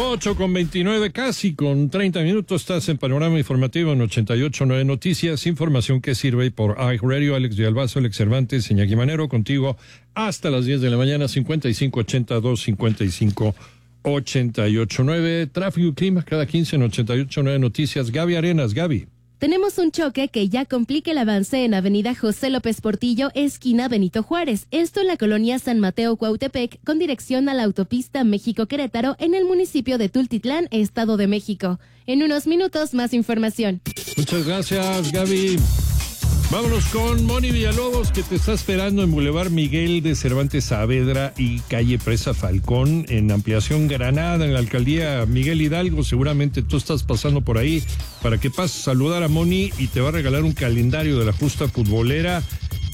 8:29, casi con 30 minutos, estás en Panorama Informativo en 88.9 Noticias, información que sirve por iHeartRadio. Alex Villalbazo, Alex Cervantes, Iñaki Manero, contigo hasta las 10 de la mañana, 5582-5588.9. Tráfico y clima cada 15 en 88.9 Noticias. Gaby Arenas, Gaby. Tenemos un choque que ya complica el avance en Avenida José López Portillo, esquina Benito Juárez. Esto en la colonia San Mateo Cuautepec, con dirección a la autopista México-Querétaro, en el municipio de Tultitlán, Estado de México. En unos minutos, más información. Muchas gracias, Gaby. Vámonos con Moni Villalobos, que te está esperando en Boulevard Miguel de Cervantes Saavedra y calle Presa Falcón, en Ampliación Granada, en la alcaldía Miguel Hidalgo. Seguramente tú estás pasando por ahí para que pases a saludar a Moni y te va a regalar un calendario de la justa futbolera,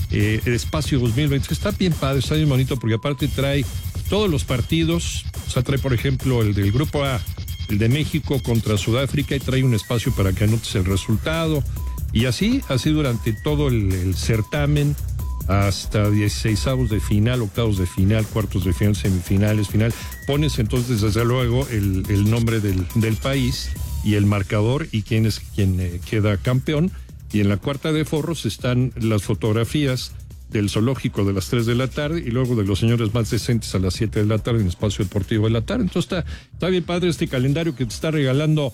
Espacio 2020, que está bien padre, está bien bonito, porque aparte trae todos los partidos. O sea, trae, por ejemplo, el del Grupo A, el de México contra Sudáfrica, y trae un espacio para que anotes el resultado. Y así durante todo el certamen, hasta 16avos de final, octavos de final, cuartos de final, semifinales, final. Pones entonces, desde luego, el nombre del país y el marcador y quién queda campeón. Y en la cuarta de forros están las fotografías del zoológico de las 3 de la tarde y luego de los señores más decentes a las 7 de la tarde en Espacio Deportivo de la tarde. Entonces está bien padre este calendario que te está regalando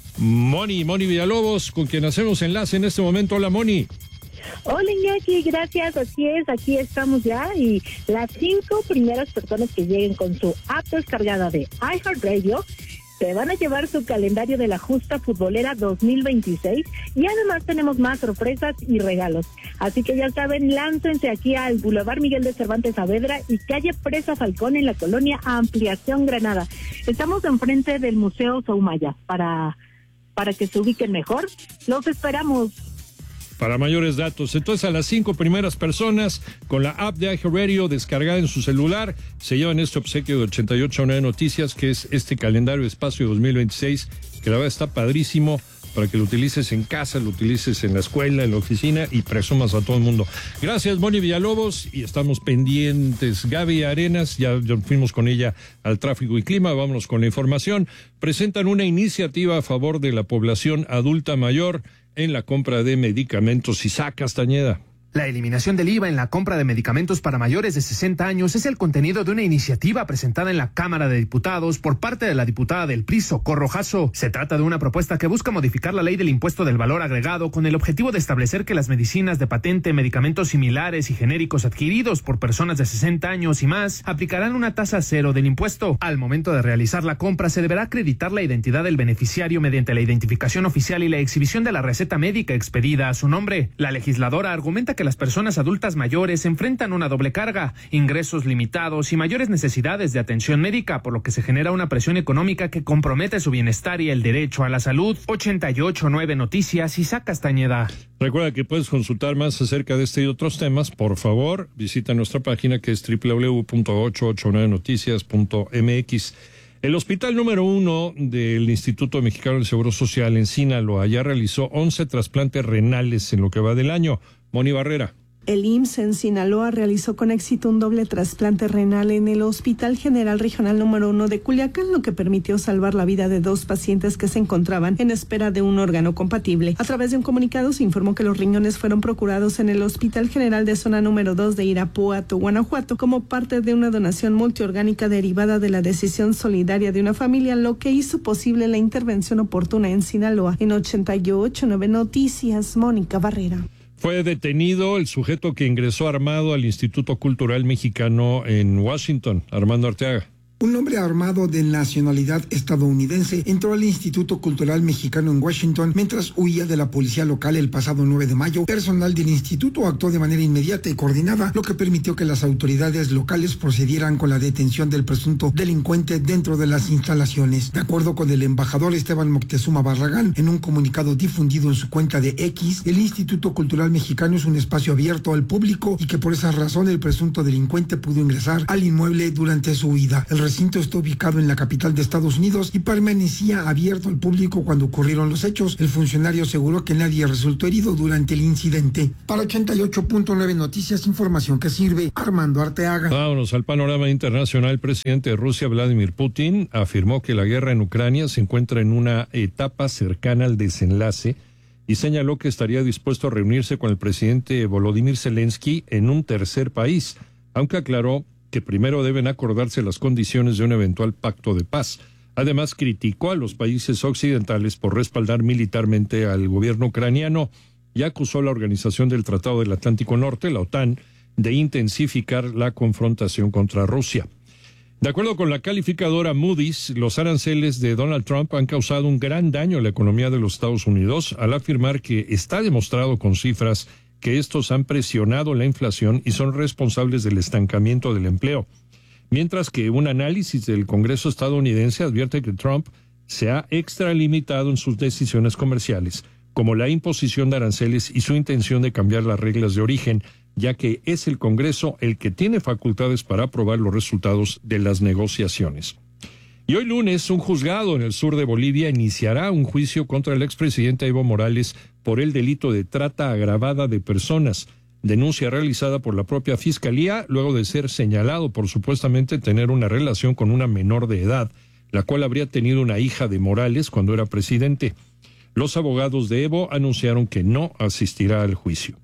Moni Villalobos, con quien hacemos enlace en este momento. Hola, Moni. Hola, Iñaki, gracias, así es, aquí estamos ya, y las 5 primeras personas que lleguen con su app descargada de iHeartRadio se van a llevar su calendario de la justa futbolera 2026, y además tenemos más sorpresas y regalos. Así que ya saben, láncense aquí al Boulevard Miguel de Cervantes Saavedra y calle Presa Falcón, en la colonia Ampliación Granada. Estamos enfrente del Museo Soumaya, para que se ubiquen mejor. Los esperamos. Para mayores datos, entonces, a las 5 primeras personas con la app de iHeartRadio descargada en su celular se llevan este obsequio de 88.9 Noticias, que es este calendario Espacio 2026, que la verdad está padrísimo, para que lo utilices en casa, lo utilices en la escuela, en la oficina y presumas a todo el mundo. Gracias, Moni Villalobos, y estamos pendientes. Gaby Arenas, ya fuimos con ella al tráfico y clima, vámonos con la información. Presentan una iniciativa a favor de la población adulta mayor en la compra de medicamentos. Isaac Castañeda. La eliminación del IVA en la compra de medicamentos para mayores de 60 años es el contenido de una iniciativa presentada en la Cámara de Diputados por parte de la diputada del PRI, Socorro Jasso. Se trata de una propuesta que busca modificar la ley del impuesto del valor agregado con el objetivo de establecer que las medicinas de patente, medicamentos similares y genéricos adquiridos por personas de 60 años y más aplicarán una tasa cero del impuesto. Al momento de realizar la compra se deberá acreditar la identidad del beneficiario mediante la identificación oficial y la exhibición de la receta médica expedida a su nombre. La legisladora argumenta que las personas adultas mayores enfrentan una doble carga, ingresos limitados y mayores necesidades de atención médica, por lo que se genera una presión económica que compromete su bienestar y el derecho a la salud. 88.9 Noticias, Isaac Castañeda. Recuerda que puedes consultar más acerca de este y otros temas. Por favor, visita nuestra página, que es www.889noticias.mx. El hospital número 1 del Instituto Mexicano del Seguro Social en Sinaloa ya realizó 11 trasplantes renales en lo que va del año. Moni Barrera. El IMSS en Sinaloa realizó con éxito un doble trasplante renal en el Hospital General Regional número 1 de Culiacán, lo que permitió salvar la vida de 2 pacientes que se encontraban en espera de un órgano compatible. A través de un comunicado se informó que los riñones fueron procurados en el Hospital General de Zona número 2 de Irapuato, Guanajuato, como parte de una donación multiorgánica derivada de la decisión solidaria de una familia, lo que hizo posible la intervención oportuna en Sinaloa. En 88.9 Noticias, Mónica Barrera. Fue detenido el sujeto que ingresó armado al Instituto Cultural Mexicano en Washington, Armando Arteaga. Un hombre armado de nacionalidad estadounidense entró al Instituto Cultural Mexicano en Washington mientras huía de la policía local el pasado 9 de mayo. Personal del instituto actuó de manera inmediata y coordinada, lo que permitió que las autoridades locales procedieran con la detención del presunto delincuente dentro de las instalaciones. De acuerdo con el embajador Esteban Moctezuma Barragán, en un comunicado difundido en su cuenta de X, el Instituto Cultural Mexicano es un espacio abierto al público y que por esa razón el presunto delincuente pudo ingresar al inmueble durante su huida. El recinto está ubicado en la capital de Estados Unidos y permanecía abierto al público cuando ocurrieron los hechos. El funcionario aseguró que nadie resultó herido durante el incidente. Para 88.9 Noticias, información que sirve. Armando Arteaga. Vámonos al panorama internacional. El presidente de Rusia, Vladimir Putin, afirmó que la guerra en Ucrania se encuentra en una etapa cercana al desenlace y señaló que estaría dispuesto a reunirse con el presidente Volodymyr Zelensky en un tercer país, aunque aclaró que primero deben acordarse las condiciones de un eventual pacto de paz. Además, criticó a los países occidentales por respaldar militarmente al gobierno ucraniano y acusó a la Organización del Tratado del Atlántico Norte, la OTAN, de intensificar la confrontación contra Rusia. De acuerdo con la calificadora Moody's, los aranceles de Donald Trump han causado un gran daño a la economía de los Estados Unidos al afirmar que está demostrado con cifras que estos han presionado la inflación y son responsables del estancamiento del empleo. Mientras que un análisis del Congreso estadounidense advierte que Trump se ha extralimitado en sus decisiones comerciales, como la imposición de aranceles y su intención de cambiar las reglas de origen, ya que es el Congreso el que tiene facultades para aprobar los resultados de las negociaciones. Y hoy lunes, un juzgado en el sur de Bolivia iniciará un juicio contra el expresidente Evo Morales por el delito de trata agravada de personas, denuncia realizada por la propia Fiscalía luego de ser señalado por supuestamente tener una relación con una menor de edad, la cual habría tenido una hija de Morales cuando era presidente. Los abogados de Evo anunciaron que no asistirá al juicio.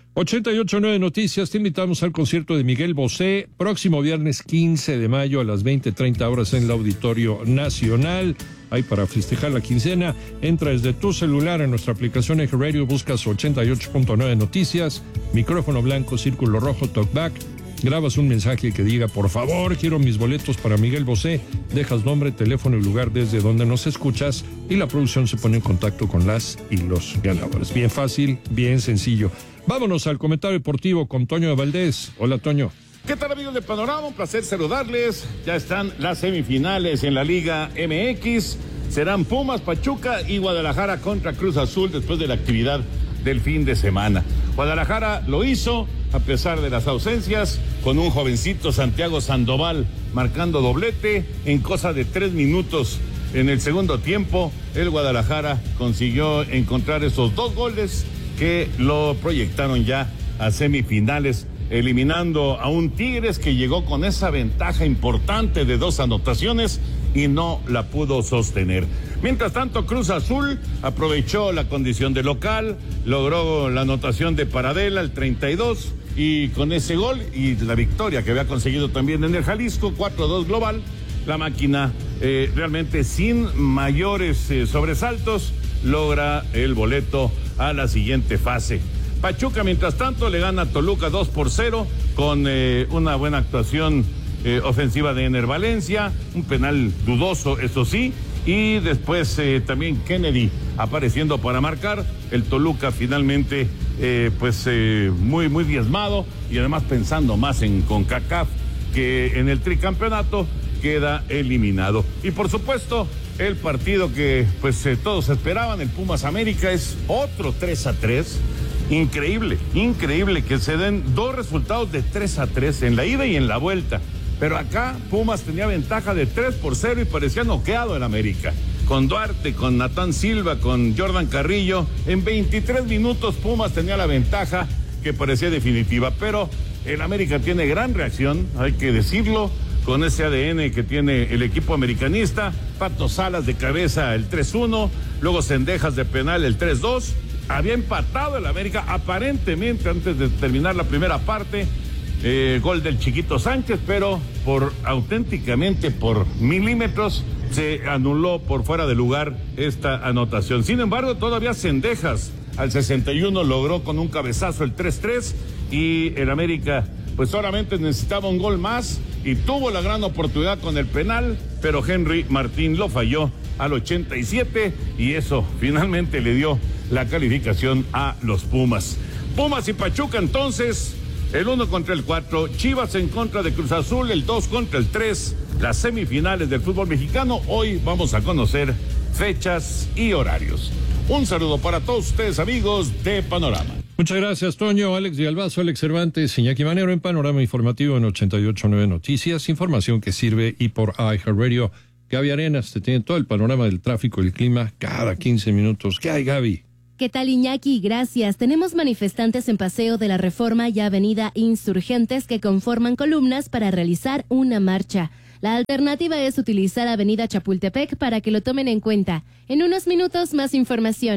88.9 Noticias, te invitamos al concierto de Miguel Bosé, próximo viernes 15 de mayo a las 20:30 horas en el Auditorio Nacional. Ahí para festejar la quincena, entra desde tu celular en nuestra aplicación Eje Radio, buscas 88.9 Noticias, micrófono blanco, círculo rojo, talkback, grabas un mensaje que diga, por favor, quiero mis boletos para Miguel Bosé, dejas nombre, teléfono y lugar desde donde nos escuchas y la producción se pone en contacto con las y los ganadores. Bien fácil, bien sencillo. Vámonos al comentario deportivo con Toño de Valdés. Hola, Toño. ¿Qué tal, amigos de Panorama? Un placer saludarles. Ya están las semifinales en la Liga MX. Serán Pumas, Pachuca y Guadalajara contra Cruz Azul después de la actividad del fin de semana. Guadalajara lo hizo a pesar de las ausencias, con un jovencito Santiago Sandoval marcando doblete en cosa de 3 minutos. En el segundo tiempo, el Guadalajara consiguió encontrar esos 2 goles que lo proyectaron ya a semifinales, eliminando a un Tigres que llegó con esa ventaja importante de 2 anotaciones y no la pudo sostener. Mientras tanto, Cruz Azul aprovechó la condición de local, logró la anotación de Paradela, el 32, y con ese gol y la victoria que había conseguido también en el Jalisco, 4-2 global, la máquina realmente sin mayores sobresaltos logra el boleto a la siguiente fase. Pachuca, mientras tanto, le gana a Toluca 2-0 con una buena actuación ofensiva de Ener Valencia, un penal dudoso, eso sí, y después también Kennedy apareciendo para marcar. El Toluca finalmente muy diezmado y además pensando más en CONCACAF que en el tricampeonato, queda eliminado. Y por supuesto, el partido que todos esperaban, el Pumas América, es otro 3-3. Increíble que se den 2 resultados de 3-3 en la ida y en la vuelta. Pero acá Pumas tenía ventaja de 3-0 y parecía noqueado el América. Con Duarte, con Natán Silva, con Jordan Carrillo, en 23 minutos Pumas tenía la ventaja que parecía definitiva. Pero el América tiene gran reacción, hay que decirlo, con ese ADN que tiene el equipo americanista. Pato Salas de cabeza el 3-1, luego Cendejas de penal el 3-2. Había empatado el América aparentemente antes de terminar la primera parte. Gol del Chiquito Sánchez, pero auténticamente por milímetros se anuló por fuera de lugar esta anotación. Sin embargo, todavía Cendejas al 61 logró con un cabezazo el 3-3 y el América solamente necesitaba un gol más y tuvo la gran oportunidad con el penal, pero Henry Martín lo falló al 87 y eso finalmente le dio la calificación a los Pumas. Pumas y Pachuca entonces, el 1 contra el 4, Chivas en contra de Cruz Azul, el 2 contra el 3, las semifinales del fútbol mexicano. Hoy vamos a conocer fechas y horarios. Un saludo para todos ustedes, amigos de Panorama. Muchas gracias, Toño. Alex Villalbazo, Alex Cervantes, Iñaki Manero en Panorama Informativo en 88.9 Noticias. Información que sirve y por iHeartRadio. Gaby Arenas te tiene todo el panorama del tráfico y el clima cada 15 minutos. ¿Qué hay, Gaby? ¿Qué tal, Iñaki? Gracias. Tenemos manifestantes en Paseo de la Reforma y Avenida Insurgentes que conforman columnas para realizar una marcha. La alternativa es utilizar Avenida Chapultepec para que lo tomen en cuenta. En unos minutos, más información.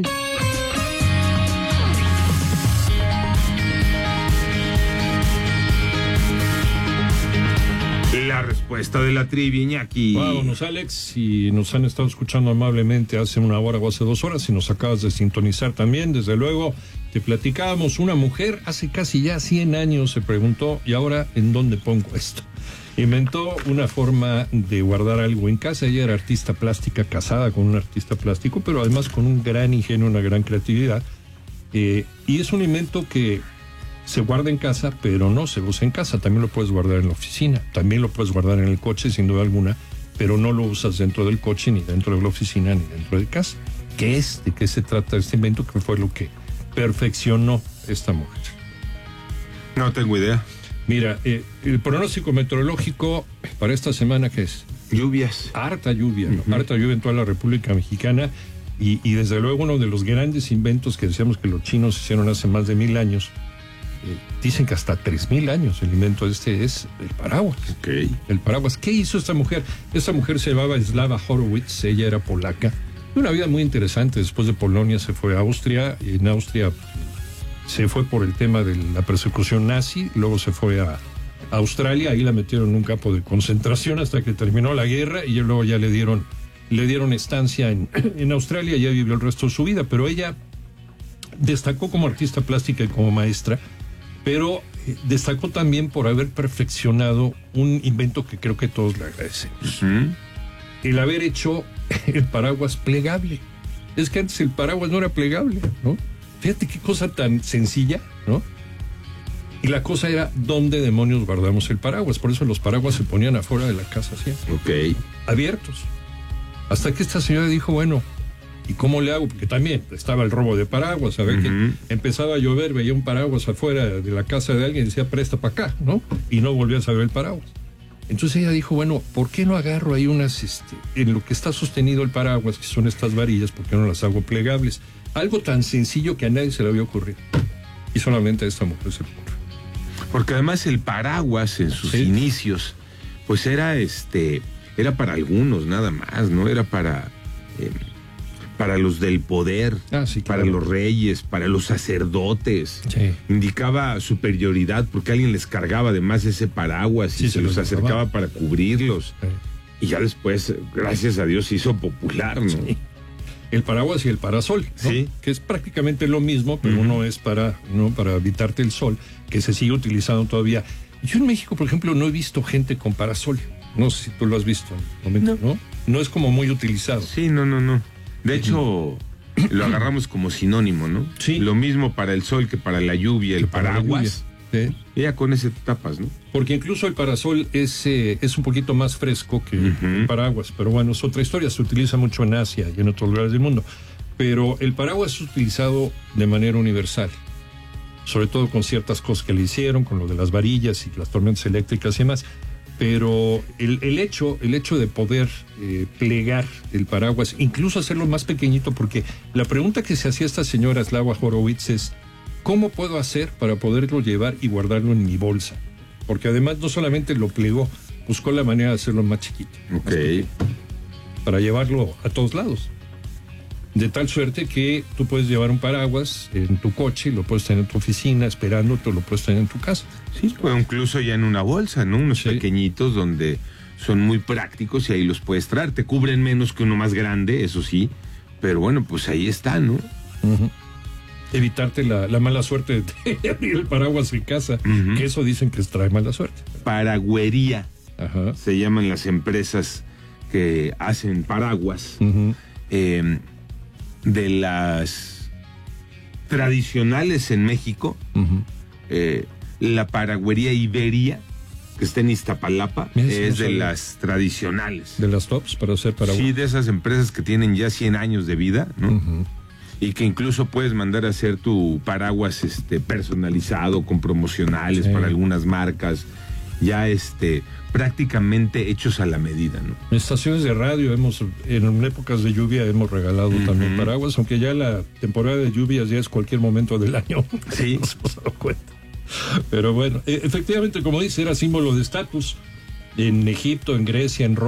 La respuesta de la trivia, Iñaki. Vámonos, Alex. Si nos han estado escuchando amablemente hace una hora o hace 2 horas, si nos acabas de sintonizar también, desde luego, te platicábamos. Una mujer hace casi ya 100 años se preguntó, ¿y ahora en dónde pongo esto? Inventó una forma de guardar algo en casa. Ella era artista plástica, casada con un artista plástico, pero además con un gran ingenio, una gran creatividad. Y es un invento que se guarda en casa, pero no se usa en casa. También lo puedes guardar en la oficina, también lo puedes guardar en el coche, sin duda alguna, pero no lo usas dentro del coche, ni dentro de la oficina, ni dentro de casa. ¿De qué se trata este invento? Que fue lo que perfeccionó esta mujer. No tengo idea. Mira, el pronóstico meteorológico para esta semana, ¿qué es? Lluvias. Harta lluvia, ¿no? Harta lluvia en toda la República Mexicana. Y desde luego uno de los grandes inventos que decíamos que los chinos hicieron hace más de 1000 años, dicen que hasta 3000 años el invento este es el paraguas. Okay. El paraguas. ¿Qué hizo esta mujer? Esta mujer se llamaba Slava Horowitz, ella era polaca. Una vida muy interesante. Después de Polonia se fue a Austria, y en Austria se fue por el tema de la persecución nazi, luego se fue a Australia, ahí la metieron en un campo de concentración hasta que terminó la guerra y luego ya le dieron estancia en Australia y ya vivió el resto de su vida, pero ella destacó como artista plástica y como maestra, pero destacó también por haber perfeccionado un invento que creo que todos le agradecemos. El haber hecho el paraguas plegable. Es que antes el paraguas no era plegable, ¿no? Fíjate qué cosa tan sencilla, ¿no? Y la cosa era dónde demonios guardamos el paraguas. Por eso los paraguas se ponían afuera de la casa siempre. Ok. Abiertos. Hasta que esta señora dijo, bueno, ¿y cómo le hago? Porque también estaba el robo de paraguas. A ver, que empezaba a llover, veía un paraguas afuera de la casa de alguien y decía, presta para acá, ¿no? Y no volvía a saber el paraguas. Entonces ella dijo, bueno, ¿por qué no agarro ahí unas, en lo que está sostenido el paraguas, que son estas varillas, ¿por qué no las hago plegables? Algo tan sencillo que a nadie se le había ocurrido. Y solamente a esta mujer se le ocurrió. Porque además el paraguas en sus inicios, pues era para algunos nada más, ¿no? Era para los del poder, sí, claro. Para los reyes, para los sacerdotes. Sí. Indicaba superioridad porque alguien les cargaba además ese paraguas y se los acercaba para cubrirlos. Sí. Y ya después, gracias a Dios, se hizo popular, ¿no? Sí. El paraguas y el parasol, ¿no? Sí. Que es prácticamente lo mismo, pero uno es para evitarte el sol, que se sigue utilizando todavía. Yo en México, por ejemplo, no he visto gente con parasol. No sé si tú lo has visto en el momento, ¿no? No es como muy utilizado. Sí, no. De hecho, lo agarramos como sinónimo, ¿no? Sí. Lo mismo para el sol que para la lluvia, el paraguas. Sí. Y ya con ese tapas, ¿no? Porque incluso el parasol es un poquito más fresco que el paraguas, pero bueno, es otra historia, se utiliza mucho en Asia y en otros lugares del mundo. Pero el paraguas es utilizado de manera universal, sobre todo con ciertas cosas que le hicieron, con lo de las varillas y las tormentas eléctricas y demás. Pero el hecho de poder plegar el paraguas, incluso hacerlo más pequeñito, porque la pregunta que se hacía esta señora Slava Horowitz es, ¿cómo puedo hacer para poderlo llevar y guardarlo en mi bolsa? Porque además no solamente lo plegó, buscó la manera de hacerlo más chiquito. Ok. Para llevarlo a todos lados. De tal suerte que tú puedes llevar un paraguas en tu coche, lo puedes tener en tu oficina esperándote, lo puedes tener en tu casa. Sí, pues incluso ya en una bolsa, ¿no? Unos pequeñitos donde son muy prácticos y ahí los puedes traer. Te cubren menos que uno más grande, eso sí, pero bueno, pues ahí está, ¿no? Evitarte la mala suerte de abrir el paraguas en casa, que eso dicen que trae mala suerte. Paragüería, se llaman las empresas que hacen paraguas. De las tradicionales en México, la paragüería Iberia, que está en Iztapalapa, es de las tradicionales. De las tops para hacer paraguas. Sí, de esas empresas que tienen ya 100 años de vida, ¿no? y que incluso puedes mandar a hacer tu paraguas personalizado con promocionales para algunas marcas, ya prácticamente hechos a la medida, ¿no? En estaciones de radio en épocas de lluvia hemos regalado también paraguas, aunque ya la temporada de lluvias ya es cualquier momento del año. Sí. Nos hemos dado cuenta. Pero bueno, efectivamente, como dice, era símbolo de estatus en Egipto, en Grecia, en Roma.